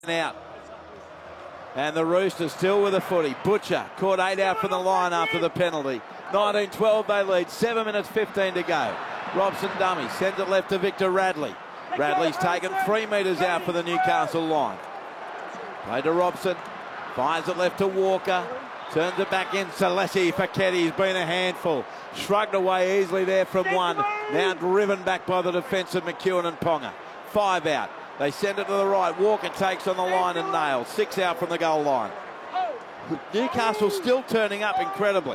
out. And the Roosters still with a footy. Butcher caught 8 out from the line after the penalty. 19-12 they lead. 7 minutes 15 to go. Robson dummy sends it left to Victor Radley. Radley's taken 3 metres out for the Newcastle line. Play to Robson. Fires it left to Walker. Turns it back in. Salesi Faketti's been a handful. Shrugged away easily there from one. Now driven back by the defence of McEwen and Ponga. 5 out. They send it to the right. Walker takes on the line and nails. 6 out from the goal line. Newcastle still turning up incredibly.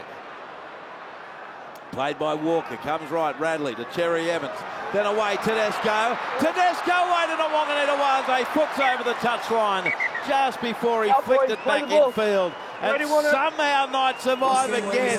Played by Walker. Comes right. Radley to Cherry Evans. Then away Tedesco. Tedesco waited on Wanganita-Waze. Foots over the touchline just before he flicked it back infield. And somehow Knights survive again.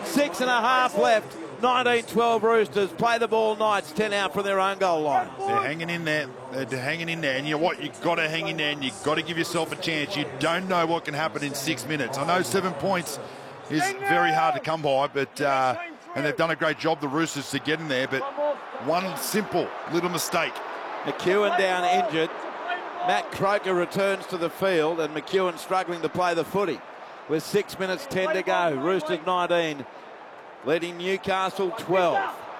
6.5 left. 19-12 Roosters play the ball. Knights 10 out from their own goal line. They're hanging in there. They're hanging in there. And you know what? You've got to hang in there and you've got to give yourself a chance. You don't know what can happen in 6 minutes. I know 7 points is very hard to come by, but and they've done a great job, the Roosters, to get in there. But one simple little mistake. McEwen down injured. Matt Croker returns to the field and McEwen struggling to play the footy. With 6 minutes 10 to go. Roosters 19. Leading Newcastle 12.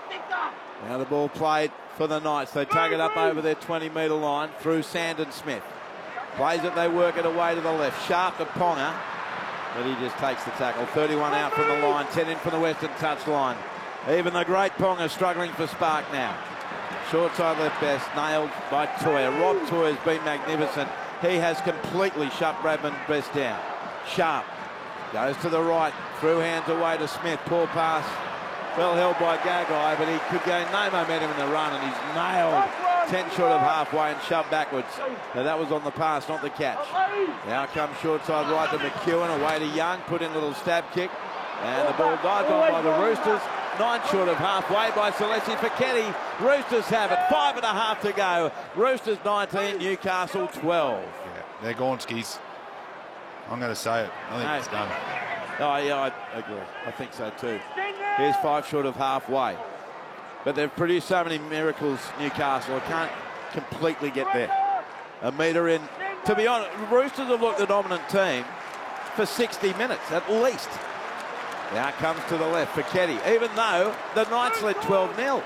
Now the ball played for the Knights. They take it up over their 20-metre line through Sandon Smith. Plays it, they work it away to the left. Sharp to Ponga, but he just takes the tackle. 31 out from the line, 10 in from the western touch line. Even the great Ponga struggling for spark now. Short side left best, nailed by Toyer. Rob Toyer's been magnificent. He has completely shut Bradman Best down. Sharp goes to the right, through hands away to Smith. Poor pass, well held by Gagai, but he could gain no momentum in the run, and he's nailed 10 short of halfway and shoved backwards. Now that was on the pass, not the catch. Now comes short side right to McEwen, away to Young, put in a little stab kick, and the ball dived on by the Roosters. 9 short of halfway by Salesi Faketti. Roosters have it, 5.5 to go. Roosters 19, Newcastle 12. Yeah, they're gone, skis. I'm going to say it. I think it's done. Oh, yeah, I agree. I think so too. Here's 5 short of halfway. But they've produced so many miracles, Newcastle. I can't completely get there. A metre in. To be honest, Roosters have looked the dominant team for 60 minutes at least. Now comes to the left for Keddy, even though the Knights led 12-0.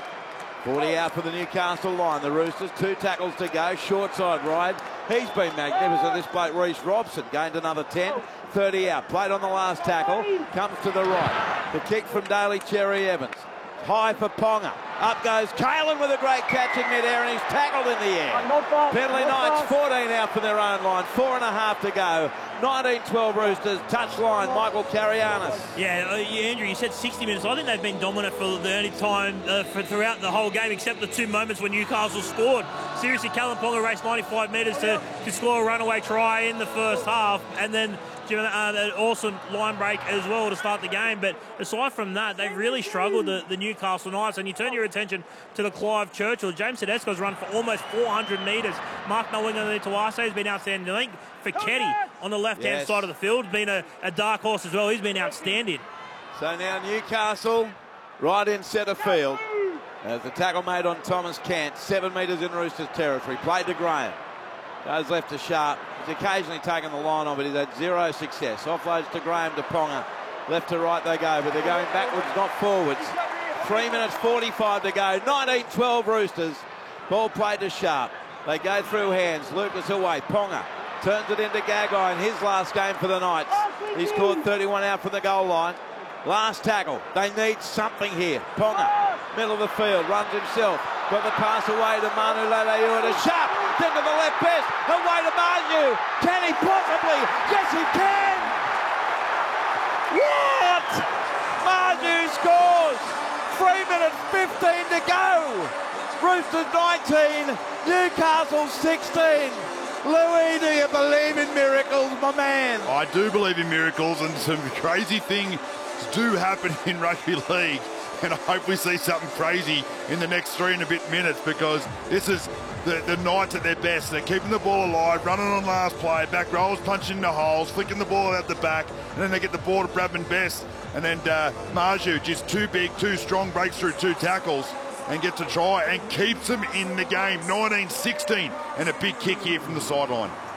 40 out for the Newcastle line. The Roosters, 2 tackles to go. Short side ride. He's been magnificent. This bloke, Reece Robson, gained another 10. 30 out. Played on the last tackle. Comes to the right. The kick from Daly Cherry Evans. High for Ponga. Up goes Kalen with a great catch in midair, and he's tackled in the air. Penalty Knights, 14 out from their own line. 4.5 to go. 19-12 Roosters. Touch line, Michael Carianis. Yeah, Andrew, you said 60 minutes. I think they've been dominant for the only time throughout the whole game, except the 2 moments when Newcastle scored. Seriously, Callum Ponga raced 95 metres to score a runaway try in the first half, and then an awesome line break as well to start the game. But aside from that, they've really struggled, the Newcastle Knights. And you turn your attention to the Clive Churchill. James Tedesco's run for almost 400 metres. Mark Nawinga-Tuase has been outstanding. I think Faketti on the left-hand side of the field has been a dark horse as well. He's been outstanding. So now Newcastle right in centre field. As the tackle made on Thomas Kent, 7 metres in Roosters territory. Played to Graham. Goes left to Sharp. He's occasionally taken the line on, but he's had 0 success. Offloads to Graham to Ponga. Left to right they go, but they're going backwards, not forwards. 3 minutes 45 to go. 19-12 Roosters. Ball played to Sharp. They go through hands. Lucas away. Ponga turns it into Gagai in his last game for the Knights. He scored 31 out from the goal line. Last tackle. They need something here. Ponga, middle of the field, runs himself. Got the pass away to Manu Leilua to Sharp. Then to the left best. Away to Manu. Can he possibly? Yes, he can. What? Manu scores. 3 minutes 15 to go. Roosters 19, Newcastle 16. Louis, do you believe in miracles, my man? I do believe in miracles, and some crazy things do happen in rugby league. And I hope we see something crazy in the next 3 and a bit minutes, because this is the Knights at their best. They're keeping the ball alive, running on last play, back rollers punching the holes, flicking the ball out the back, and then they get the ball to Bradman Best. And then Marju, just too big, too strong, breaks through 2 tackles. and gets a try and keeps them in the game. 19-16, and a big kick here from the sideline.